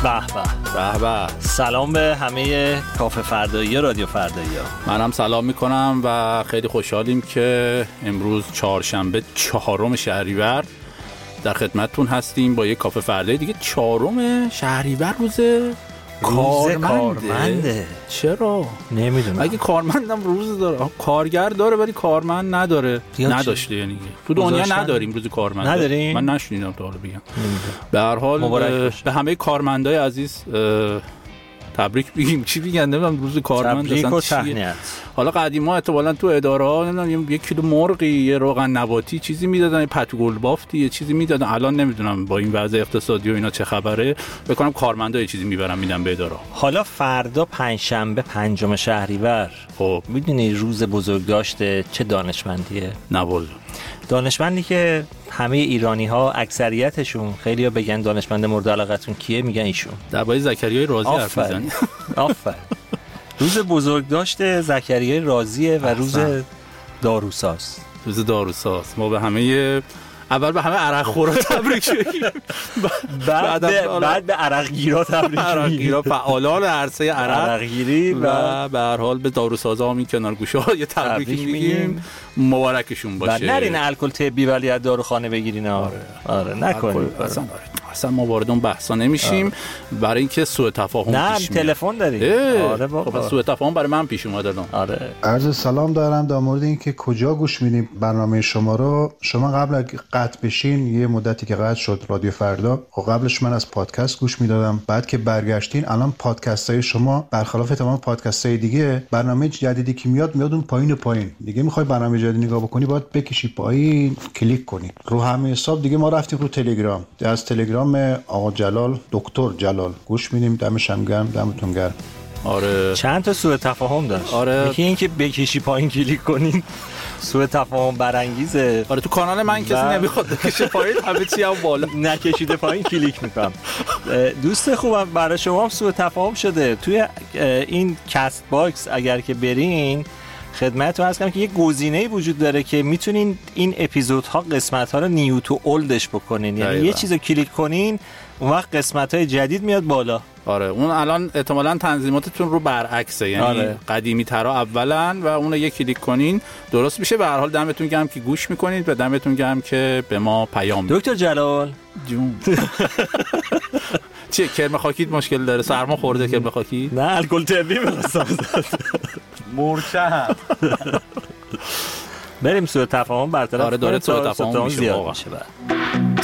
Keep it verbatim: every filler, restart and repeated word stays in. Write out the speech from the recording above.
به به به به. سلام به همه کافه فردایی رادیو فردایی ها. منم سلام میکنم و خیلی خوشحالیم که امروز چهارشنبه چهارم شهریور در خدمتتون هستیم با یک کافه فردایی دیگه. چهارم شهریور روز کارمنده. کارمنده چرا؟ نمیدونم. اگه کارمندم روز داره، کارگر داره ولی کارمند نداره. نداشته یعنی تو دنیا نداریم روز کارمند. نداریم؟ من نشنیدم تا حالا بگم. به هر حال به همه کارمندای عزیز تبریک بگیم. چی بگن نمیدونم روز کارمند تبریک و تهنیت. حالا قدیما احتمالاً تو اداره ها نمیدونم یک کیلو مرغی، یه روغن نباتی چیزی میدادن، یه پتو گل بافتی یه چیزی میدادن. الان نمیدونم با این وضع اقتصادی و اینا چه خبره. بکنم کارمندا یه چیزی میبرن میدن به اداره. حالا فردا پنجشنبه پنجم شهریور، خب میدونی روز بزرگداشت چه دانشمندیه؟ نه والله. دانشمندی که همه ایرانی ها اکثریتشون، خیلی ها بگن دانشمند مورد علاقتون کیه، میگن ایشون. درباره زکریای رازی حرف میزنی؟ آفرین. روز بزرگداشت زکریای رازیه و روز داروساست. روز داروساست. ما به همه اول به همه عرق خورا تبریک بگیم، بعد بعد به عرق گیرا تبریک بگیم. عرق گیرا فعالان عرصه عرق گیری و به هر حال به داروسازا هم این کنارگوشا یه تبریک میگیم، مبارکشون باشه. نرین الکل طبی ولی از داروخانه بگیرین. آره آره نکنید اصلا. اصلا ما وارد اون بحثا نمیشیم. آره. برای اینکه سوء تفاهم نه پیش میاد. تلفن داریم. آره بابا سوء تفاهم برای من پیش اومد الان. آره. عرض سلام دارم در مورد اینکه کجا گوش میدیم برنامه شما رو. شما قبل از قطع بشین یه مدتی که قطع شد رادیو فردا، و قبلش من از پادکست گوش میدادم. بعد که برگشتین الان پادکست های شما برخلاف تمام پادکست های دیگه، برنامه جدیدی که میاد میاد اون پایین و پایین. دیگه میخوای برنامه جدید نگاه بکنی باید بکشی پایین، کلیک کنی. رو همه حساب دیگه ما رفتیم رو تلگرام. از تلگرام آقا جلال، دکتر جلال گوش میدیم. دمش هم گرم، دمتون گرم. آره چند تا سوء تفاهم داشت. آره. یکی این که بکشی پایین کلیک کنین سوء تفاهم برانگیزه. آره تو کانال من کسی نمیخواد بکشه پایین، همه چی هم بالا نکشیده پایین کلیک میکنم. دوست خوبم برای شما هم سوء تفاهم شده. توی این کست باکس اگر که برین خدمتتون عرض کنم که یه گزینه‌ای وجود داره که میتونین این اپیزودها قسمت‌ها رو نیو تو اولدش بکنین. یعنی یه چیزو کلیک کنین اون وقت قسمت‌های جدید میاد بالا. آره اون الان احتمالاً تنظیماتتون رو برعکسه، یعنی آره. قدیمی ترا اولاً و اون رو یک کلیک کنین درست میشه. به هر حال دمتون گرم که گوش میکنید و دمتون گرم که به ما پیام میدید. دکتر جلال جون چه کرم خاکیت مشکل داره؟ سرما خورده کرم خاکی؟ نه الکل طبی می‌خواستم. مرچه بریم سوء تفاهم برطرف. آره داره سوء تفاهم میشه واقعا.